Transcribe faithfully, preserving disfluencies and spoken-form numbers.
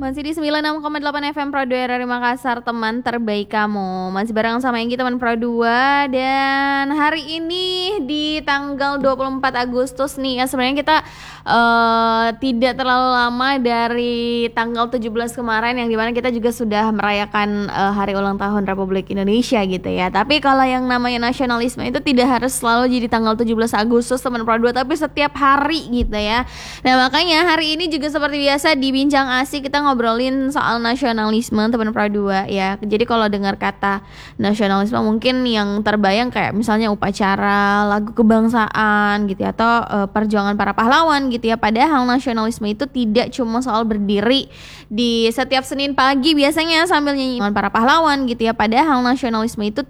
Masih di sembilan puluh enam koma delapan F M Pro dua R R I Makassar, teman terbaik kamu. Masih bareng sama Enggi, teman Pro dua. Dan hari ini di tanggal dua puluh empat Agustus nih ya, sebenarnya kita uh, tidak terlalu lama dari tanggal tujuh belas kemarin, yang dimana kita juga sudah merayakan uh, hari ulang tahun Republik Indonesia gitu ya. Tapi kalau yang namanya nasionalisme itu tidak harus selalu jadi tanggal tujuh belas Agustus, teman Pro dua, tapi setiap hari gitu ya. Nah makanya hari ini juga seperti biasa di Bincang Asik kita ngobrolin soal nasionalisme, teman Pro dua ya. Jadi kalau dengar kata nasionalisme mungkin yang terbayang kayak misalnya upacara lagu kebangsaan gitu ya, atau uh, perjuangan para pahlawan gitu ya. Padahal nasionalisme itu tidak cuma soal berdiri di setiap Senin pagi biasanya sambil nyanyi para pahlawan gitu ya. Padahal nasionalisme itu